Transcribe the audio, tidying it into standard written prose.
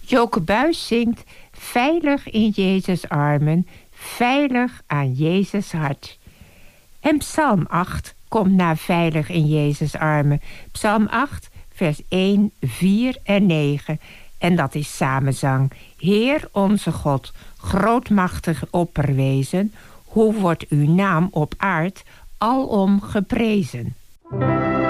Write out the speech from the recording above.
Joke Buis zingt veilig in Jezus' armen, veilig aan Jezus' hart. En Psalm 8 komt na veilig in Jezus' armen. Psalm 8, vers 1, 4 en 9. En dat is samenzang. Heer onze God, grootmachtig opperwezen, hoe wordt uw naam op aard alom geprezen?